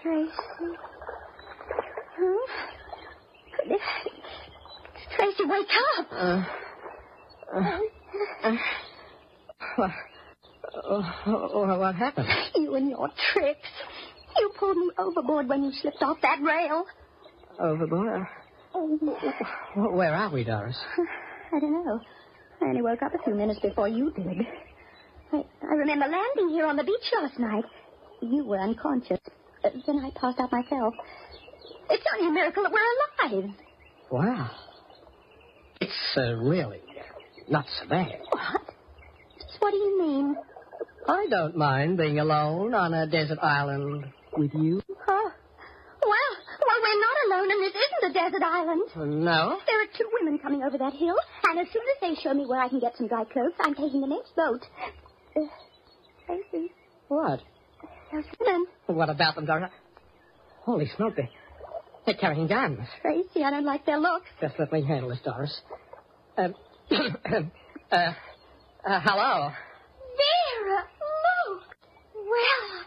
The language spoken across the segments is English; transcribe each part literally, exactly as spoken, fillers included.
Tracy. Huh? Tracy, wake up. Uh, uh, uh, what, uh, what happened? You and your tricks. You pulled me overboard when you slipped off that rail. Overboard? Where are we, Doris? I don't know. I only woke up a few minutes before you did. I, I remember landing here on the beach last night. You were unconscious. Uh, then I passed out myself. It's only a miracle that we're alive. Wow. It's uh, really not so bad. What? Just what do you mean? I don't mind being alone on a desert island with you. Oh. Well, well, we're not alone, and this isn't a desert island. No? There are two women coming over that hill, and as soon as they show me where I can get some dry clothes, I'm taking the next boat. Uh, Tracy. What? Those women. What about them, Doris? Holy smoke, they, they're carrying guns. Tracy, I don't like their looks. Just let me handle this, Doris. Um, uh, uh, hello? Vera, look. Well,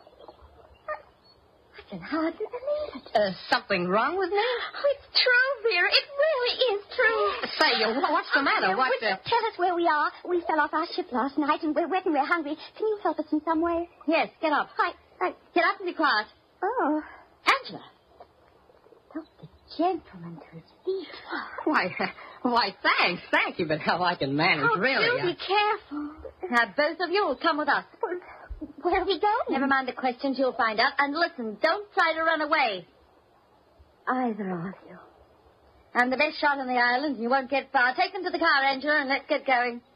I can hardly believe it. Uh, something wrong with me? Oh, it's true, Vera. It really is true. Say, you, what's the matter? What? Would you Uh... tell us where we are? We fell off our ship last night, and we're wet and we're hungry. Can you help us in some way? Yes, get up. I, I... Get up and be quiet. Oh. Angela. Help the gentleman to his feet. Why, uh, why, thanks. Thank you, but how I can manage, Oh, really. do I... be careful. Now, both of you will come with us. Well, where are we going? Never mind the questions, you'll find out. And listen, don't try to run away. Either of you. I'm the best shot on the island, and you won't get far. Take them to the car, Angela, and let's get going.